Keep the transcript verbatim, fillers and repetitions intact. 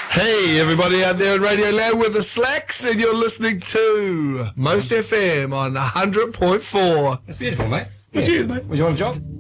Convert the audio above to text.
Hey, everybody out there in Radio Land with the Slacks, and you're listening to Most F M on one hundred point four. That's beautiful, mate. Yeah. Cheers, mate. Would you want a job?